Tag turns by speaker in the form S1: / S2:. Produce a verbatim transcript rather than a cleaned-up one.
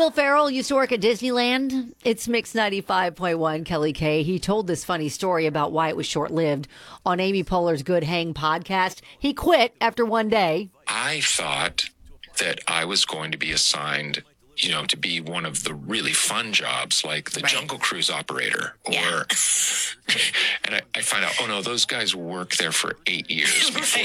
S1: Will Ferrell used to work at Disneyland. It's Mix ninety-five point one, Kelly K. He told this funny story about why it was short-lived on Amy Poehler's Good Hang podcast. He quit after one day.
S2: I thought that I was going to be assigned, you know, to be one of the really fun jobs, like the
S3: Right.
S2: Jungle Cruise operator. Or,
S3: Yeah.
S2: and I, I find out, oh no, those guys work there for eight years before